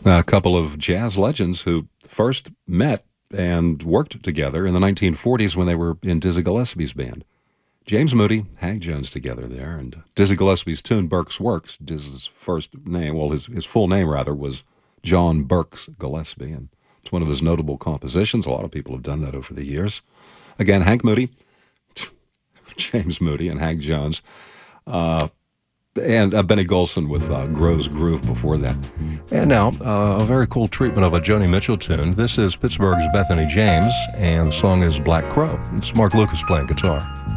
A couple of jazz legends who first met and worked together in the 1940s when they were in Dizzy Gillespie's band. James Moody, Hank Jones together there, and Dizzy Gillespie's tune Burke's Works. Dizzy's first name, well, his full name rather, was John Burks Gillespie, and it's one of his notable compositions. A lot of people have done that over the years. Again, Hank Moody, James Moody, and Hank Jones. And Benny Golson with Grove's Groove before that. And now, a very cool treatment of a Joni Mitchell tune. This is Pittsburgh's Bethany James, and the song is Black Crow. It's Mark Lucas playing guitar.